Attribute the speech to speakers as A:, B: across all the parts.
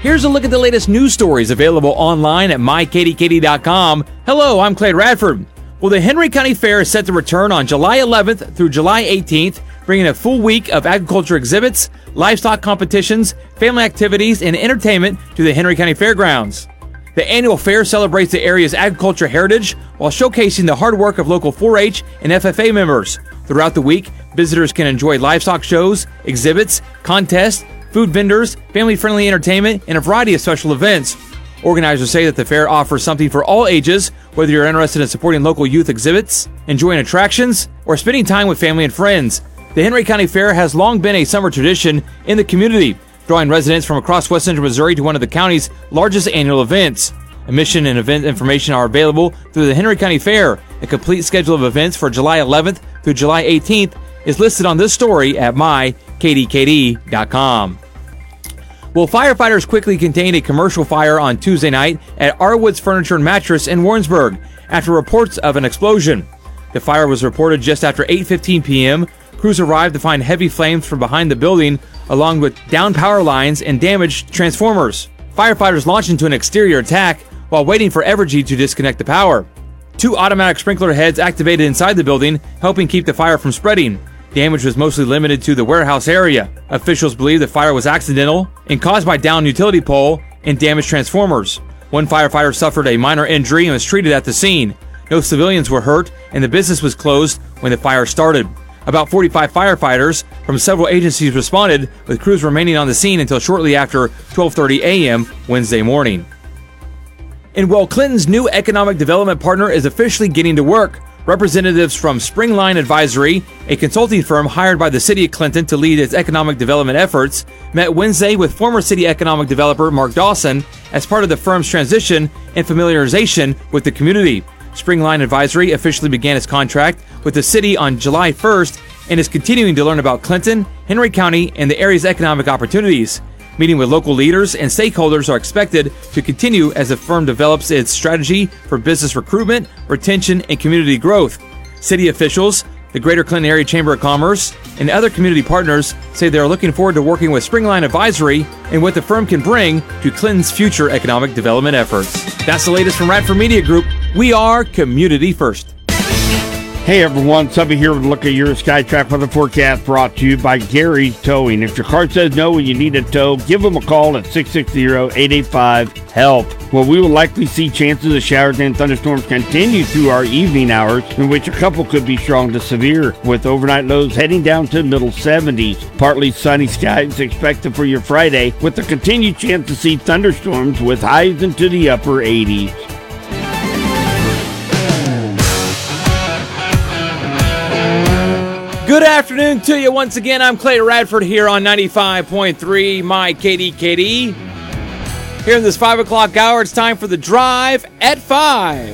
A: Here's a look at the latest news stories available online at mykdkd.com. Hello, I'm Clay Radford. Well, the Henry County Fair is set to return on July 11th through July 18th, bringing a full week of agriculture exhibits, livestock competitions, family activities, and entertainment to the Henry County Fairgrounds. The annual fair celebrates the area's agriculture heritage while showcasing the hard work of local 4-H and FFA members. Throughout the week, visitors can enjoy livestock shows, exhibits, contests, food vendors, family-friendly entertainment, and a variety of special events. Organizers say that the fair offers something for all ages, whether you're interested in supporting local youth exhibits, enjoying attractions, or spending time with family and friends. The Henry County Fair has long been a summer tradition in the community, drawing residents from across West Central Missouri to one of the county's largest annual events. Admission and event information are available through the Henry County Fair. A complete schedule of events for July 11th through July 18th is listed on this story at mykdkd.com. Well, firefighters quickly contained a commercial fire on Tuesday night at Arwood's Furniture and Mattress in Warrensburg after reports of an explosion. The fire was reported just after 8:15 p.m. Crews arrived to find heavy flames from behind the building, along with downed power lines and damaged transformers. Firefighters launched into an exterior attack while waiting for Evergy to disconnect the power. 2 automatic sprinkler heads activated inside the building, helping keep the fire from spreading. Damage was mostly limited to the warehouse area. Officials believe the fire was accidental and caused by downed utility pole and damaged transformers. One firefighter suffered a minor injury and was treated at the scene. No civilians were hurt, and the business was closed when the fire started. About 45 firefighters from several agencies responded, with crews remaining on the scene until shortly after 12:30 a.m. Wednesday morning. And while Clinton's new economic development partner is officially getting to work, representatives from Springline Advisory, a consulting firm hired by the city of Clinton to lead its economic development efforts, met Wednesday with former city economic developer Mark Dawson as part of the firm's transition and familiarization with the community. Springline Advisory officially began its contract with the city on July 1st and is continuing to learn about Clinton, Henry County, and the area's economic opportunities. Meeting with local leaders and stakeholders are expected to continue as the firm develops its strategy for business recruitment, retention, and community growth. City officials, the Greater Clinton Area Chamber of Commerce, and other community partners say they are looking forward to working with Springline Advisory and what the firm can bring to Clinton's future economic development efforts. That's the latest from Radford Media Group. We are community first.
B: Hey everyone, Subby here with a look at your SkyTrack weather forecast brought to you by Gary's Towing. If your car says no and you need a tow, give them a call at 660-885-HELP. Well, we will likely see chances of showers and thunderstorms continue through our evening hours, in which a couple could be strong to severe, with overnight lows heading down to middle 70s. Partly sunny skies expected for your Friday, with a continued chance to see thunderstorms with highs into the upper 80s.
A: Good afternoon to you once again. I'm Clay Radford here on 95.3 My KDKD. Here in this 5 o'clock hour, it's time for the Drive at 5,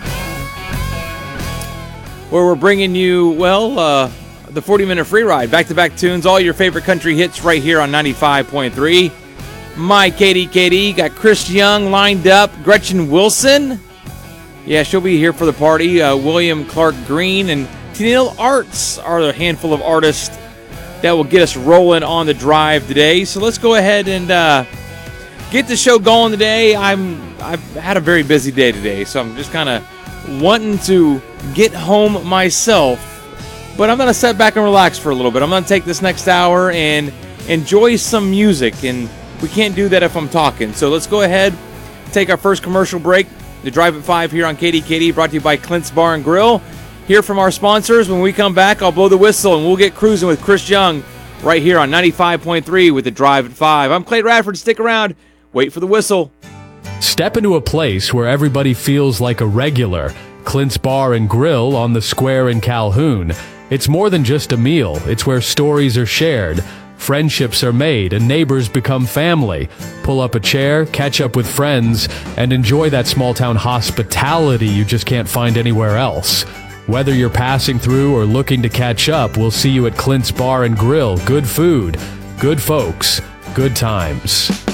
A: where we're bringing you, the 40-minute free ride. Back-to-back tunes, all your favorite country hits right here on 95.3 My KDKD. Got Chris Young lined up, Gretchen Wilson. Yeah, she'll be here for the party. William Clark Green and Tennille Arts are a handful of artists that will get us rolling on the drive today. So let's go ahead and get the show going today. I've had a very busy day today, so I'm just kind of wanting to get home myself. But I'm going to sit back and relax for a little bit. I'm going to take this next hour and enjoy some music, and we can't do that if I'm talking. So let's go ahead, take our first commercial break. The Drive at 5 here on KDKD, brought to you by Clint's Bar and Grill. Hear from our sponsors. When we come back, I'll blow the whistle and we'll get cruising with Chris Young right here on 95.3 with the Drive at 5. I'm Clay Radford. Stick around. Wait for the whistle.
C: Step into a place where everybody feels like a regular. Clint's Bar and Grill on the Square in Calhoun. It's more than just a meal. It's where stories are shared, friendships are made, and neighbors become family. Pull up a chair, catch up with friends, and enjoy that small-town hospitality you just can't find anywhere else. Whether you're passing through or looking to catch up, we'll see you at Clint's Bar and Grill. Good food, good folks, good times.